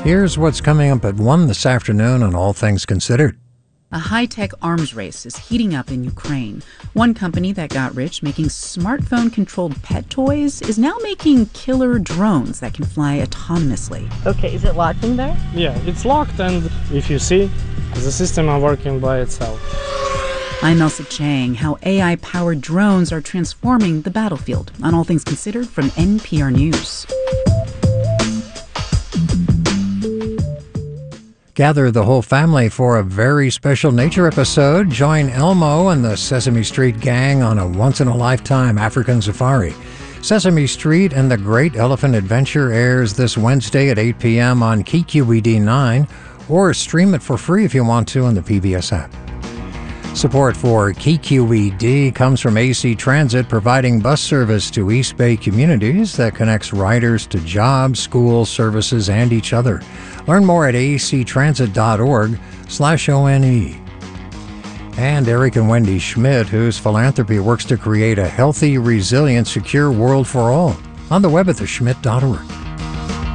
Here's what's coming up at 1 this afternoon on All Things Considered. A high-tech arms race is heating up in Ukraine. One company that got rich making smartphone-controlled pet toys is now making killer drones that can fly autonomously. Okay, is it locked in there? Yeah, it's locked, and if you see, the system are working by itself. I'm Elsa Chang. How AI-powered drones are transforming the battlefield on All Things Considered from NPR News. Gather the whole family for a very special nature episode. Join Elmo and the Sesame Street gang on a once-in-a-lifetime African safari. Sesame Street and the Great Elephant Adventure airs this Wednesday at 8 p.m. on KQED 9, or stream it for free if you want to on the PBS app. Support for KQED comes from AC Transit, providing bus service to East Bay communities that connects riders to jobs, schools, services, and each other. Learn more at actransit.org/ONE. And Eric and Wendy Schmidt, whose philanthropy works to create a healthy, resilient, secure world for all. On the web at theschmidt.org.